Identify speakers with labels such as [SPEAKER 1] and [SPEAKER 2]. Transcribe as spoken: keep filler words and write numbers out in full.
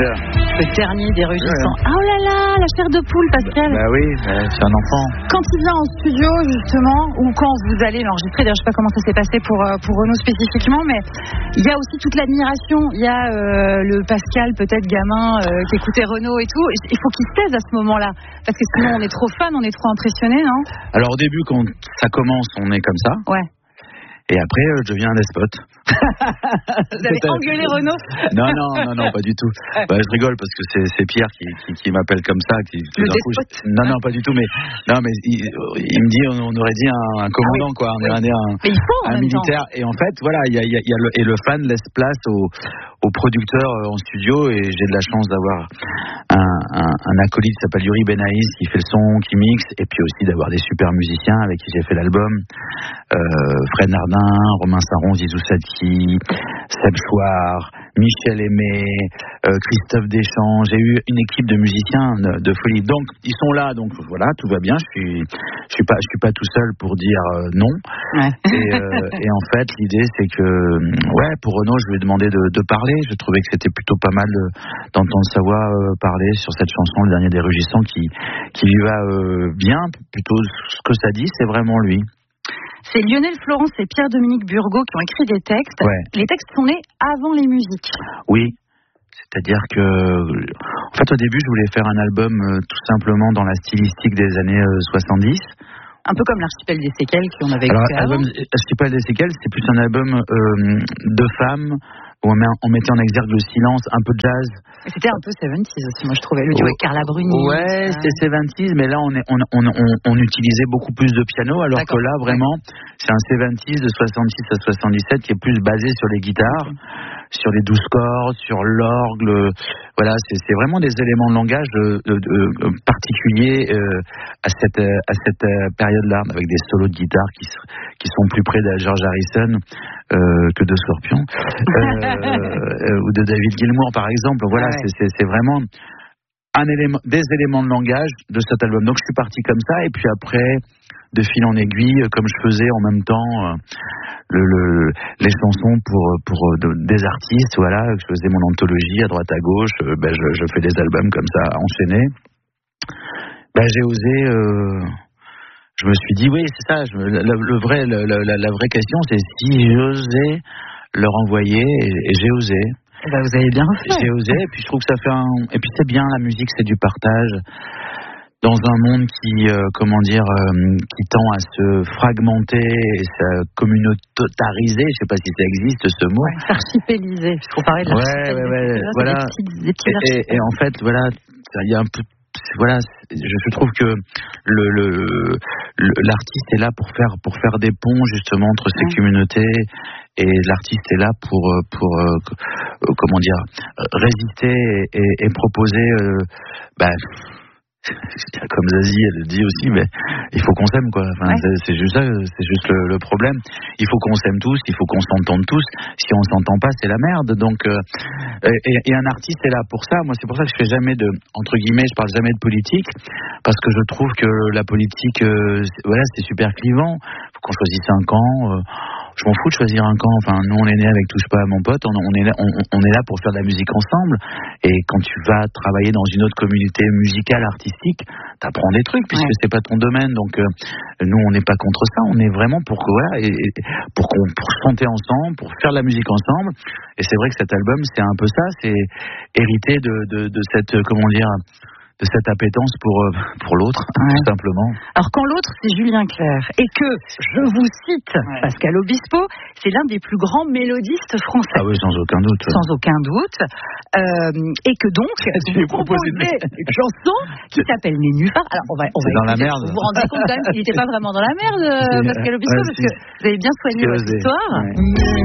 [SPEAKER 1] Yeah.
[SPEAKER 2] Le dernier des rugissants. Yeah. Oh là là, la chair de poule, Pascal.
[SPEAKER 1] Bah oui, c'est un enfant.
[SPEAKER 2] Quand il vient en studio, justement, ou quand vous allez l'enregistrer, d'ailleurs je sais pas comment ça s'est passé pour, pour Renaud spécifiquement, mais il y a aussi toute l'admiration. Il y a euh, le Pascal, peut-être gamin, euh, qui écoutait Renaud et tout. Il faut qu'il se taise à ce moment-là. Parce que sinon on est trop fan, on est trop impressionné, non?
[SPEAKER 1] Alors au début, quand ça commence, on est comme ça.
[SPEAKER 2] Ouais.
[SPEAKER 1] Et après, euh, je deviens un despote.
[SPEAKER 2] Vous avez engueulé Renaud?
[SPEAKER 1] Non, non, non, non, pas du tout. Bah, je rigole parce que c'est, c'est Pierre qui, qui, qui m'appelle comme ça. Qui, qui
[SPEAKER 2] le despote.
[SPEAKER 1] Coup, non, non, pas du tout. Mais non, mais il, il me dit, on, on aurait dit un, un commandant, ah oui. quoi. On
[SPEAKER 2] oui.
[SPEAKER 1] aurait dit un,
[SPEAKER 2] mais il faut, en
[SPEAKER 1] un militaire. Temps. Et en fait, voilà, il y a, il y a, il y a le, et le fan laisse place au, au producteur en studio. Et j'ai de la chance d'avoir un, un, un acolyte qui s'appelle Yuri Benaïs qui fait le son, qui mixe, et puis aussi d'avoir des super musiciens avec qui j'ai fait l'album. Euh, Fred Nardin, Romain Saron, Zizou Sadki, Seb Chouard, Michel Aimé, euh, Christophe Deschamps. J'ai eu une équipe de musiciens de, de folie. Donc ils sont là, donc voilà, tout va bien. Je suis, je suis pas, je suis pas tout seul pour dire euh, non.
[SPEAKER 2] Ouais.
[SPEAKER 1] Et, euh, et en fait, l'idée c'est que, ouais, pour Renaud, je lui ai demandé de, de parler. Je trouvais que c'était plutôt pas mal de, d'entendre sa voix euh, parler sur cette chanson, Le Dernier des Rugissants, qui, qui lui va euh, bien. Plutôt ce que ça dit, c'est vraiment lui.
[SPEAKER 2] C'est Lionel Florence et Pierre-Dominique Burgot qui ont écrit des textes.
[SPEAKER 1] Ouais.
[SPEAKER 2] Les textes sont nés avant les musiques.
[SPEAKER 1] Oui, c'est-à-dire que, en fait, au début, je voulais faire un album euh, tout simplement dans la stylistique des années euh, soixante-dix.
[SPEAKER 2] Un peu comme l'Archipel des Séquelles qu'on avait
[SPEAKER 1] Alors,
[SPEAKER 2] écouté
[SPEAKER 1] album,
[SPEAKER 2] avant.
[SPEAKER 1] Archipel des Séquelles, c'est plus un album euh, de femmes où on, met, on mettait en exergue le silence, un peu de jazz.
[SPEAKER 2] C'était un peu soixante-dix aussi, moi je trouvais, le duo avec Carla Bruni.
[SPEAKER 1] Ouais, c'est soixante-dix, mais là on, est, on, on, on, on utilisait beaucoup plus de piano, alors D'accord. que là vraiment, c'est un soixante-dix de soixante-six à soixante-dix-sept qui est plus basé sur les guitares, okay. sur les douze cordes, sur l'orgue. Voilà, c'est, c'est vraiment des éléments de langage de, de, de, particuliers euh, à cette, à cette période-là, avec des solos de guitare qui, qui sont plus près de George Harrison euh, que de Scorpion. Euh, Euh, ou de David Gilmour par exemple. Voilà, ouais. c'est, c'est, c'est vraiment un élément, des éléments de langage de cet album. Donc je suis parti comme ça, et puis après, de fil en aiguille, comme je faisais en même temps euh, le, le, les chansons pour, pour de, des artistes, voilà, je faisais mon anthologie à droite à gauche, euh, ben, je, je fais des albums comme ça enchaînés. Ben, j'ai osé. Euh, je me suis dit oui, c'est ça. Je, le, le vrai, le, la, la vraie question, c'est si j'osais leur envoyer, et, et j'ai osé.
[SPEAKER 2] Et ben vous avez bien fait.
[SPEAKER 1] J'ai osé, et puis je trouve que ça fait un... Et puis c'est bien, la musique, c'est du partage. Dans un monde qui, euh, comment dire, euh, qui tend à se fragmenter et se communautariser, je sais pas si ça existe ce mot.
[SPEAKER 2] Ouais, s'archipéliser, il faut parler de l'archipel.
[SPEAKER 1] Ouais, ouais, ouais, voilà.
[SPEAKER 2] Des petits, des petits
[SPEAKER 1] et, et, et en fait, voilà, il y a un peu... Voilà, je, je trouve que le, le, le, l'artiste est là pour faire, pour faire des ponts justement entre ces ouais. communautés, et l'artiste est là pour, pour euh, comment dire, résister et, et, et proposer, euh, bah, comme Zazie elle le dit aussi, mais il faut qu'on s'aime quoi. Enfin, ouais. c'est, c'est juste ça, c'est juste le, le problème. Il faut qu'on s'aime tous, il faut qu'on s'entende tous. Si on s'entend pas, c'est la merde. Donc, euh, et, et un artiste est là pour ça. Moi, c'est pour ça que je fais jamais de, entre guillemets, je parle jamais de politique, parce que je trouve que la politique, euh, c'est, voilà, c'est super clivant. Faut qu'on choisisse un camp. Euh, Je m'en fous de choisir un camp. Enfin, nous, on est né avec Touche pas à mon pote. On, on, est là, on, on est là pour faire de la musique ensemble. Et quand tu vas travailler dans une autre communauté musicale, artistique, t'apprends des trucs puisque ouais. c'est pas ton domaine. Donc, euh, nous, on n'est pas contre ça. On est vraiment pour quoi, voilà, et, et pour qu'on pour chanter ensemble, pour faire de la musique ensemble. Et c'est vrai que cet album, c'est un peu ça. C'est hérité de, de, de cette, comment dire, de cette appétence pour, pour l'autre, ouais. tout simplement.
[SPEAKER 2] Alors quand l'autre, c'est Julien Clerc, et que, je vous cite, ouais. Pascal Obispo, c'est l'un des plus grands mélodistes français.
[SPEAKER 1] Ah oui, sans aucun doute.
[SPEAKER 2] Sans aucun doute. Euh, et que donc,
[SPEAKER 1] tu lui proposé
[SPEAKER 2] une chanson qui s'appelle Nénuphar. Alors, on va, on
[SPEAKER 1] c'est
[SPEAKER 2] va
[SPEAKER 1] dans la merde.
[SPEAKER 2] Vous vous rendez compte quand même qu'il n'était pas vraiment dans la merde, Pascal Obispo, ouais, parce si. que vous avez bien soigné votre histoire. Ouais.